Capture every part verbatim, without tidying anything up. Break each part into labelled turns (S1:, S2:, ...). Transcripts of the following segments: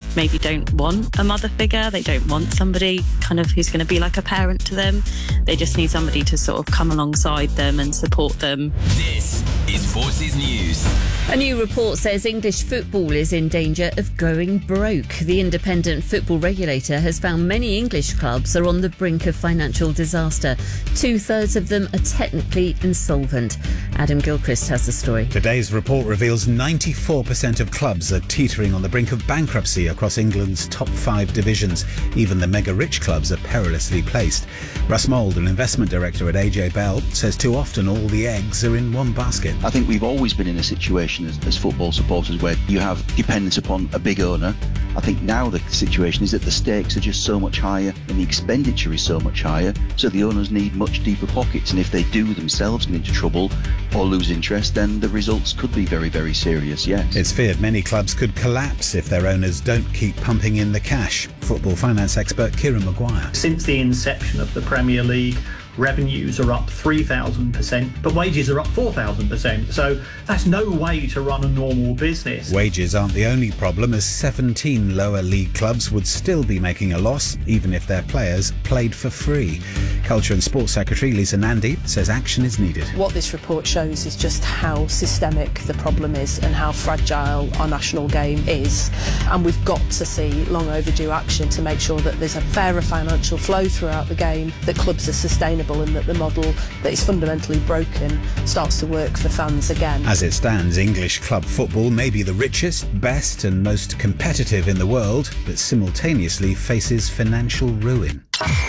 S1: maybe don't want a mother figure. They don't want somebody kind of who's going to be like a parent to them. They just need somebody to sort of come alongside them and support them.
S2: This is Forces News.
S3: A new report says English football is in danger of going broke. The independent football regulator has found many English clubs are on the brink of financial disaster. Two-thirds of them are technically insolvent. Adam Gilchrist has the story.
S4: Today's report reveals ninety-four percent of clubs are teetering on the brink of bankruptcy across England's top five divisions. Even the mega-rich clubs are perilously placed. Russ Mould, an investment director at A J Bell, says too often all the eggs are in one basket.
S5: I think we've always been in a situation as, as football supporters where you have dependence upon a big owner. I think now the situation is that the stakes are just so much higher and the expenditure is so much higher, so the owners need much deeper pockets, and if they do themselves get into trouble or lose interest, then the results could be very, very serious, yes.
S4: It's feared many clubs could collapse if their owners don't keep pumping in the cash. Football finance expert Kieran Maguire.
S6: Since the inception of the Premier League, revenues are up three thousand percent, but wages are up four thousand percent. So that's no way to run a normal business.
S4: Wages aren't the only problem, as seventeen lower league clubs would still be making a loss, even if their players played for free. Culture and Sports Secretary Lisa Nandy says action is needed.
S7: What this report shows is just how systemic the problem is and how fragile our national game is. And we've got to see long overdue action to make sure that there's a fairer financial flow throughout the game, that clubs are sustainable, and that the model that is fundamentally broken starts to work for fans again.
S4: As it stands, English club football may be the richest, best and most competitive in the world, but simultaneously faces financial ruin.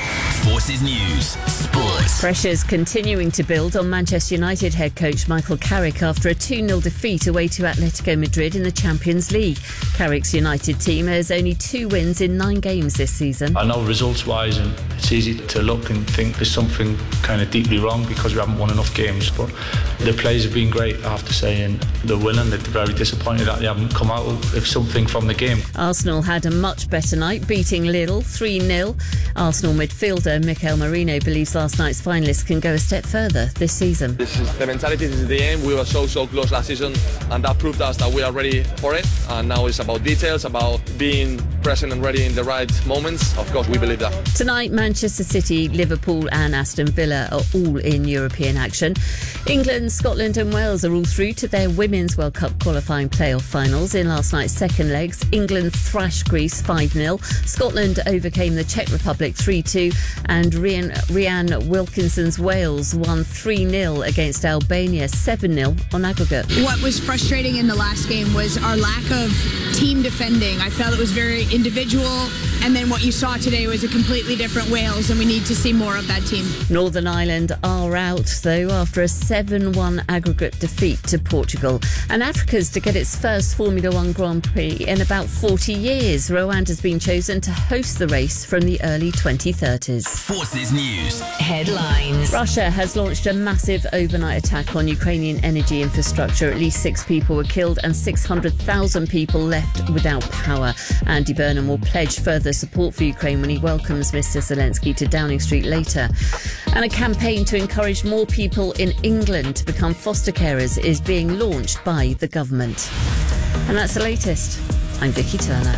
S2: Forces News Sports.
S3: Pressure's continuing to build on Manchester United head coach Michael Carrick after a two nil defeat away to Atletico Madrid in the Champions League. Carrick's United team has only two wins in nine games this season.
S8: I know results-wise, and it's easy to look and think there's something kind of deeply wrong because we haven't won enough games, but the players have been great, I have to say, and they're winning. They're very disappointed that they haven't come out with something from the game.
S3: Arsenal had a much better night, beating Lille three nil. Arsenal midfielder Mikel Merino believes last night's finalists can go a step further this season.
S9: This is the mentality, this is the aim. We were so, so close last season, and that proved us that we are ready for it. And now it's about details, about being present and ready in the right moments. Of course, we believe that.
S3: Tonight, Manchester City, Liverpool and Aston Villa are all in European action. England, Scotland and Wales are all through to their Women's World Cup qualifying playoff finals. In last night's second legs, England thrashed Greece five nil. Scotland overcame the Czech Republic three two. And Rhian, Rhian Wilkinson's Wales won three nil against Albania, seven nil on aggregate.
S10: What was frustrating in the last game was our lack of team defending. I felt it was very individual, and then what you saw today was a completely different Wales, and we need to see more of that team.
S3: Northern Ireland are out, though, after a seven one aggregate defeat to Portugal. And Africa's to get its first Formula One Grand Prix in about forty years. Rwanda's been chosen to host the race from the early twenty thirties.
S2: Forces News
S3: Headlines. Russia has launched a massive overnight attack on Ukrainian energy infrastructure. At least six people were killed and six hundred thousand people left without power. Andy Burnham will pledge further support for Ukraine when he welcomes Mister Zelensky to Downing Street later. And a campaign to encourage more people in England to become foster carers is being launched by the government. And that's the latest. I'm Vicky Turner.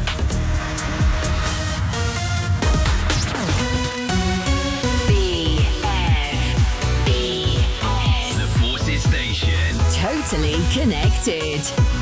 S2: Totally connected.